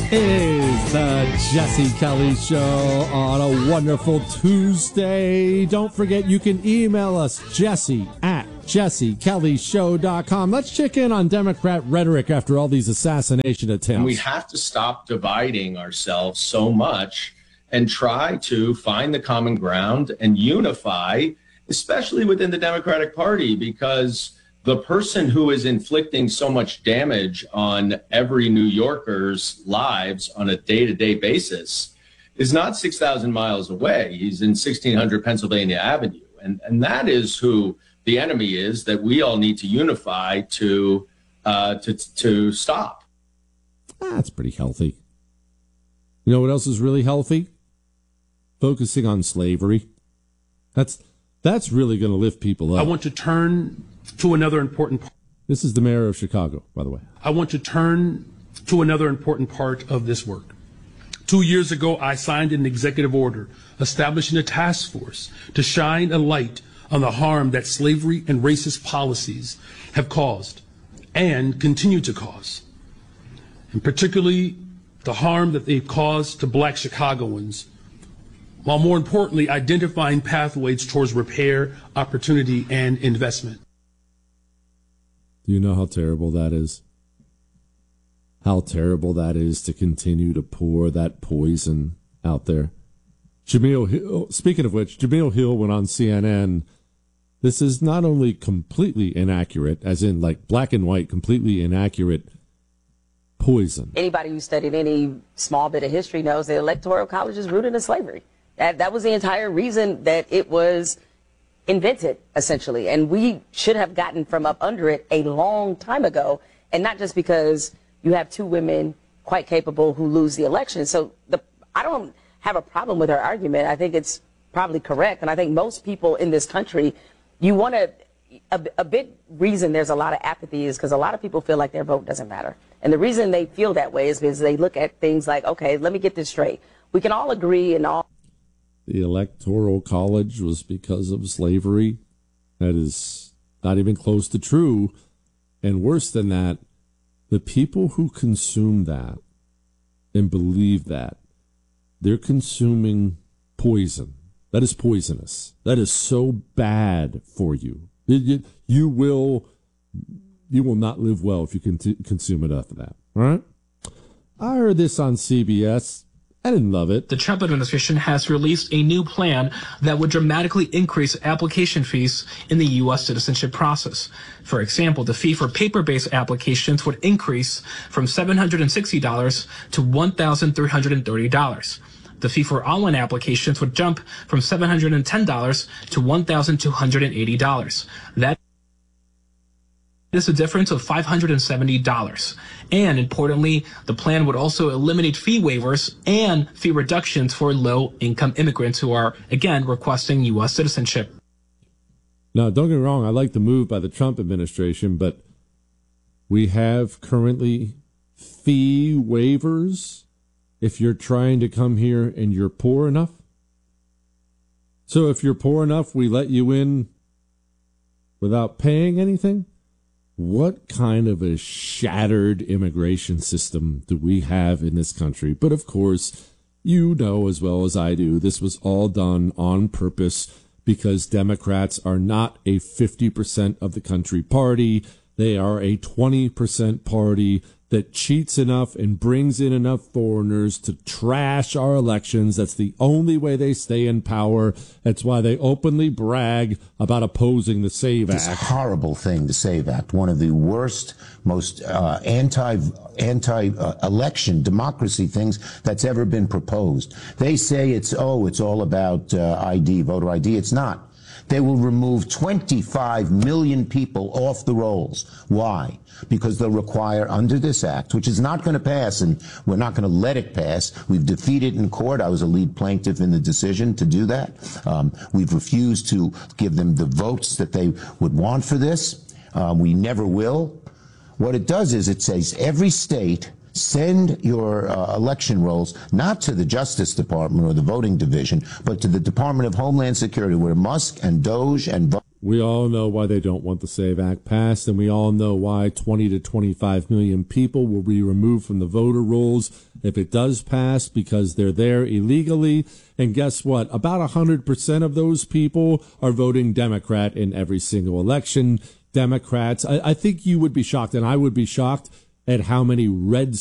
It is the Jesse Kelly Show on a wonderful Tuesday. Don't forget you can email us, jesse@jessekellyshow.com. Let's check in on Democrat rhetoric after all these assassination attempts. We have to stop dividing ourselves so much and try to find the common ground and unify, especially within the Democratic Party, because the person who is inflicting so much damage on every New Yorker's lives on a day-to-day basis is not 6,000 miles away. He's in 1600 Pennsylvania Avenue. And that is who the enemy is that we all need to unify to stop. That's pretty healthy. You know what else is really healthy? Focusing on slavery. That's really going to lift people up. I want to turn to another important part. This is the mayor of Chicago, by the way. I want to turn to another important part of this work. 2 years ago, I signed an executive order establishing a task force to shine a light on the harm that slavery and racist policies have caused and continue to cause, and particularly the harm that they've caused to Black Chicagoans, while more importantly, identifying pathways towards repair, opportunity, and investment. Do you know how terrible that is? How terrible that is to continue to pour that poison out there. Jemele Hill, speaking of which, Jemele Hill went on CNN. This is not only completely inaccurate, as in like black and white, completely inaccurate poison. Anybody who studied any small bit of history knows the Electoral College is rooted in slavery. That was the entire reason that it was invented, essentially. And we should have gotten from up under it a long time ago. And not just because you have two women quite capable who lose the election. So I don't have a problem with her argument. I think it's probably correct. And I think most people in this country, a big reason there's a lot of apathy is because a lot of people feel like their vote doesn't matter. And the reason they feel that way is because they look at things like, okay, let me get this straight. We can all agree and all. The Electoral College was because of slavery. That is not even close to true. And worse than that, the people who consume that and believe that, they're consuming poison. That is poisonous. That is so bad for you. You will not live well if you consume enough of that. All right? I heard this on CBS. I didn't love it. The Trump administration has released a new plan that would dramatically increase application fees in the U.S. citizenship process. For example, the fee for paper-based applications would increase from $760 to $1,330. The fee for online applications would jump from $710 to $1,280. That is a difference of $570. And importantly, the plan would also eliminate fee waivers and fee reductions for low-income immigrants who are, again, requesting U.S. citizenship. Now, don't get me wrong, I like the move by the Trump administration, but we have currently fee waivers if you're trying to come here and you're poor enough. So if you're poor enough, we let you in without paying anything? What kind of a shattered immigration system do we have in this country? But of course, you know as well as I do, this was all done on purpose because Democrats are not a 50% of the country party. They are a 20% party that cheats enough and brings in enough foreigners to trash our elections. That's the only way they stay in power. That's why they openly brag about opposing the SAVE Act. It's a horrible thing, the SAVE Act. One of the worst, most anti-election democracy things that's ever been proposed. They say it's all about ID, voter ID. It's not. They will remove 25 million people off the rolls. Why? Because they'll require under this act, which is not going to pass, and we're not going to let it pass. We've defeated in court. I was a lead plaintiff in the decision to do that. We've refused to give them the votes that they would want for this. We never will. What it does is it says every state send your election rolls not to the Justice Department or the voting division, but to the Department of Homeland Security, where Musk and Doge and We all know why they don't want the SAVE Act passed, and we all know why 20 to 25 million people will be removed from the voter rolls if it does pass, because they're there illegally. And guess what? About 100% of those people are voting Democrat in every single election. Democrats, I think you would be shocked, and I would be shocked at how many red